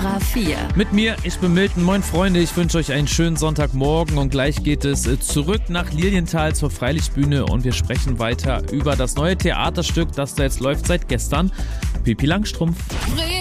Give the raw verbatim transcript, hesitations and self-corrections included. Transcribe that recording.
Extra vier. Mit mir, ich bin Milton. Moin Freunde, ich wünsche euch einen schönen Sonntagmorgen und gleich geht es zurück nach Lilienthal zur Freilichtbühne und wir sprechen weiter über das neue Theaterstück, das da jetzt läuft seit gestern. Pippi Langstrumpf.